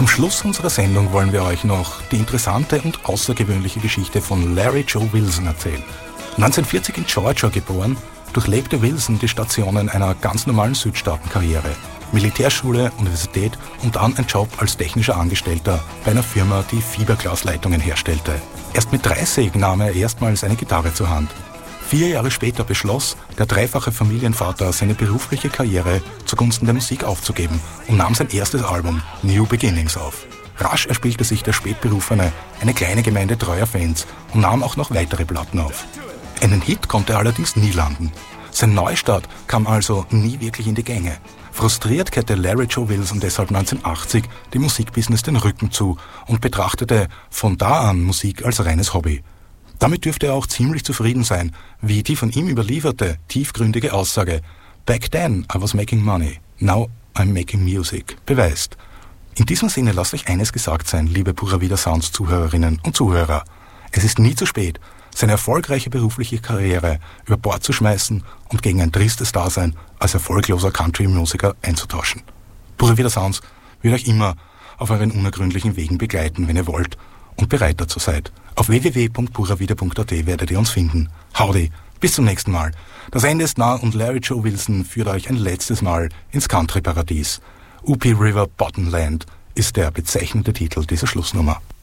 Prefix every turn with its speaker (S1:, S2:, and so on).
S1: Zum Schluss unserer Sendung wollen wir euch noch die interessante und außergewöhnliche Geschichte von Larry Joe Wilson erzählen. 1940 in Georgia geboren, durchlebte Wilson die Stationen einer ganz normalen Südstaatenkarriere. Militärschule, Universität und dann ein Job als technischer Angestellter bei einer Firma, die Fiberglasleitungen herstellte. Erst mit 30 nahm er erstmals eine Gitarre zur Hand. 4 Jahre später beschloss der dreifache Familienvater, seine berufliche Karriere zugunsten der Musik aufzugeben und nahm sein erstes Album New Beginnings auf. Rasch erspielte sich der Spätberufene eine kleine Gemeinde treuer Fans und nahm auch noch weitere Platten auf. Einen Hit konnte er allerdings nie landen. Sein Neustart kam also nie wirklich in die Gänge. Frustriert kehrte Larry Joe Wilson deshalb 1980 dem Musikbusiness den Rücken zu und betrachtete von da an Musik als reines Hobby. Damit dürfte er auch ziemlich zufrieden sein, wie die von ihm überlieferte, tiefgründige Aussage "Back then I was making money, now I'm making music" beweist. In diesem Sinne lasst euch eines gesagt sein, liebe Pura Vida Sounds Zuhörerinnen und Zuhörer. Es ist nie zu spät, seine erfolgreiche berufliche Karriere über Bord zu schmeißen und gegen ein tristes Dasein als erfolgloser Country-Musiker einzutauschen. Pura Vida Sounds wird euch immer auf euren unergründlichen Wegen begleiten, wenn ihr wollt und bereit dazu seid. Auf www.puravida.at werdet ihr uns finden. Howdy, bis zum nächsten Mal. Das Ende ist nah und Larry Joe Wilson führt euch ein letztes Mal ins Country-Paradies. UP River Bottomland ist der bezeichnende Titel dieser Schlussnummer.